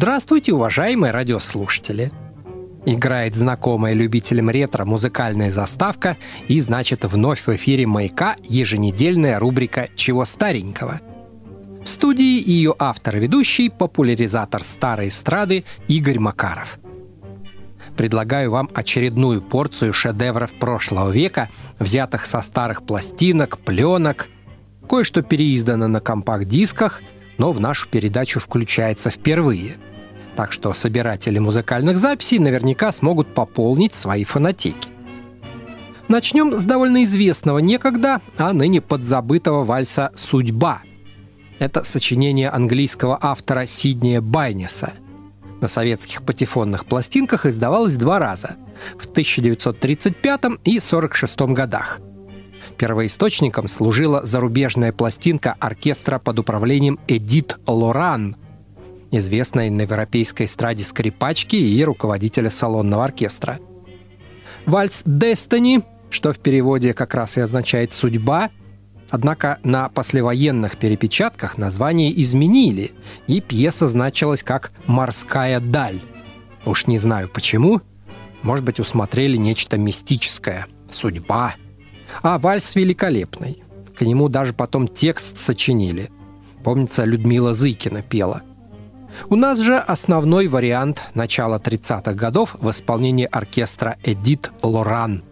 Здравствуйте, уважаемые радиослушатели! Играет знакомая любителям ретро музыкальная заставка, и, значит, вновь в эфире «Маяка» еженедельная рубрика «Чего старенького?». В студии ее автор-ведущий, популяризатор старой эстрады Игорь Макаров. Предлагаю вам очередную порцию шедевров прошлого века, взятых со старых пластинок, пленок. Кое-что переиздано на компакт-дисках, но в нашу передачу включается впервые. Так что собиратели музыкальных записей наверняка смогут пополнить свои фонотеки. Начнем с довольно известного некогда, а ныне подзабытого вальса «Судьба». Это сочинение английского автора Сиднея Байнеса. На советских патефонных пластинках издавалось 2 раза – в 1935 и 1946 годах. Первоисточником служила зарубежная пластинка оркестра под управлением Эдит Лоран, известной на европейской эстраде скрипачки и руководителя салонного оркестра. Вальс «Destiny», что в переводе как раз и означает «судьба», однако на послевоенных перепечатках название изменили, и пьеса значилась как «Морская даль». Уж не знаю почему, может быть, усмотрели нечто мистическое – судьба. А вальс великолепный. К нему даже потом текст сочинили. Помнится, Людмила Зыкина пела. У нас же основной вариант начала 30-х годов в исполнении оркестра Эдит Лоран.